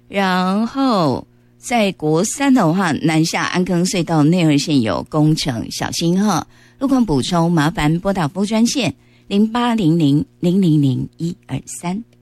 然后在国三的话，南下安坑隧道内二线有工程，小心哈。路况补充，麻烦拨打服务专线0800000123。